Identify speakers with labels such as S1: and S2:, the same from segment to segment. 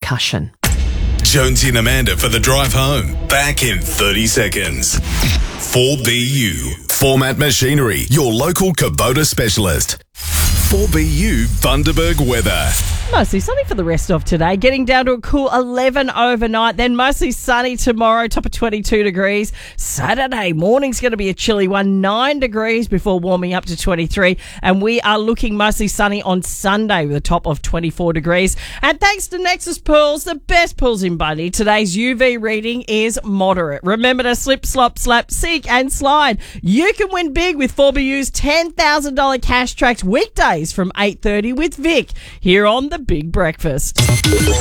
S1: concussion.
S2: Jonesy and Amanda for the drive home. Back in 30 seconds. 4BU. Format Machinery, your local Kubota specialist. 4BU Bundaberg weather.
S1: Mostly sunny for the rest of today, getting down to a cool 11 overnight, then mostly sunny tomorrow, top of 22 degrees. Saturday morning's going to be a chilly one, 9 degrees before warming up to 23. And we are looking mostly sunny on Sunday with a top of 24 degrees. And thanks to Nexus Pools, the best pools in Bundy, today's UV reading is moderate. Remember to slip, slop, slap, seek and slide. You can win big with 4BU's $10,000 cash tracks weekdays from 8:30 with Vic here on The Big Breakfast.
S3: Everybody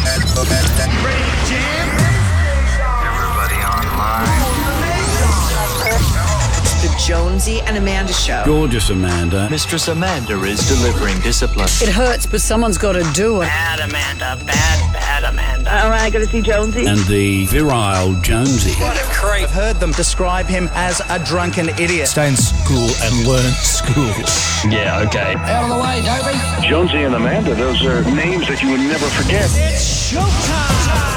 S3: online.
S4: The Jonesy and Amanda Show.
S5: Gorgeous Amanda.
S6: Mistress Amanda is delivering discipline.
S7: It hurts, but someone's got to do it.
S6: Bad Amanda, bad Amanda.
S4: All right, got to see Jonesy.
S5: And the virile Jonesy.
S6: What a creep.
S8: I've heard them describe him as a drunken idiot.
S9: Stay in school and learn school.
S6: Yeah, okay.
S8: Out of the way, Dopey.
S10: Jonesy and Amanda, those are names that you would never forget.
S8: It's showtime.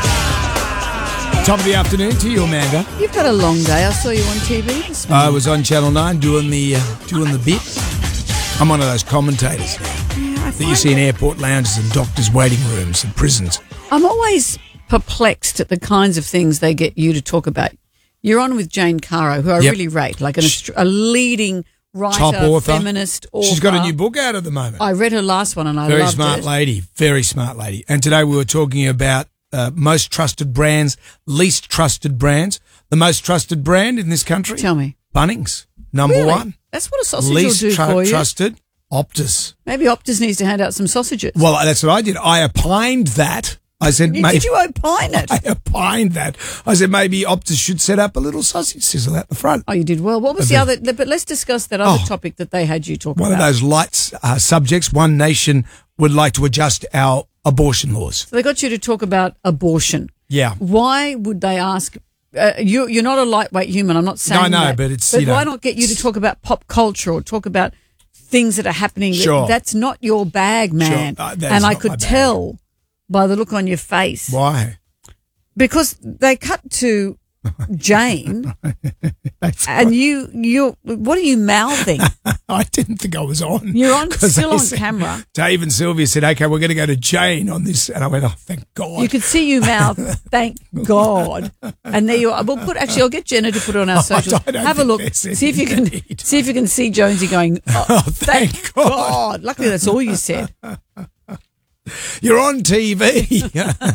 S9: Top of the afternoon to you, Amanda.
S7: You've had a long day. I saw you on TV this morning.
S9: I was on Channel 9 doing the bit. I'm one of those commentators now that you see in airport lounges and doctors' waiting rooms and prisons.
S7: I'm always perplexed at the kinds of things they get you to talk about. You're on with Jane Caro, who I really rate, like a leading writer,
S9: top author,
S7: feminist author.
S9: She's got a new book out at the moment.
S7: I read her last one and I
S9: very
S7: loved
S9: smart
S7: it.
S9: lady, very smart lady. And today we were talking about most trusted brands, least trusted brands. The most trusted brand in this country?
S7: Tell me.
S9: Bunnings, number
S7: Really?
S9: one.
S7: That's what a sausage
S9: Least
S7: will do for you.
S9: trusted, Optus.
S7: Maybe Optus needs to hand out some sausages.
S9: Well, that's what I did. I opined that. I said,
S7: Did you opine it?
S9: I opined that. I said maybe Optus should set up a little sausage sizzle out the front.
S7: Oh, you did well. What was the other? But let's discuss that other topic that they had you talk about.
S9: One of those light subjects. One nation would like to adjust our abortion laws.
S7: So they got you to talk about abortion.
S9: Yeah.
S7: Why would they ask? You're not a lightweight human. I'm not saying
S9: No,
S7: that.
S9: but it's,
S7: But
S9: you know,
S7: why not get you to talk about pop culture or talk about things that are happening?
S9: Sure.
S7: That's not your bag, man.
S9: Sure.
S7: And
S9: That's
S7: I
S9: not
S7: could
S9: my bag.
S7: tell by the look on your face.
S9: Why?
S7: Because they cut to Jane, and you. What are you mouthing?
S9: I didn't think I was on.
S7: You're on,
S9: 'Cause
S7: still
S9: they
S7: on
S9: said-
S7: camera.
S9: Dave and Sylvia said, okay, we're going to go to Jane on this. And I went, oh, thank God.
S7: You could see you mouth, thank God. And there you are. We'll I'll get Jenna to put it on our socials.
S9: I don't
S7: Have a
S9: think
S7: look.
S9: there's
S7: See if you
S9: any
S7: can
S9: need.
S7: see if you can see Jonesy going, oh,
S9: thank
S7: God. Luckily that's all you said.
S9: You're on TV.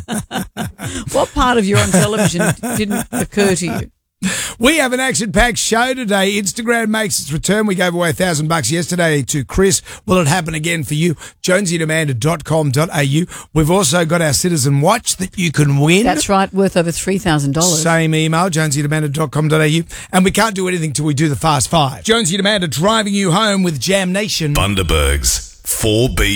S7: What part of you on television didn't occur to you?
S9: We have an action-packed show today. Instagram makes its return. We gave away $1,000 yesterday to Chris. Will it happen again for you? jonesyandamanda.com.au. We've also got our Citizen Watch that you can win.
S7: That's right, worth over $3,000.
S9: Same email, jonesyandamanda.com.au. And we can't do anything till we do the Fast Five. Jonesy and Amanda driving you home with Jam Nation.
S2: Bundaberg's 4B.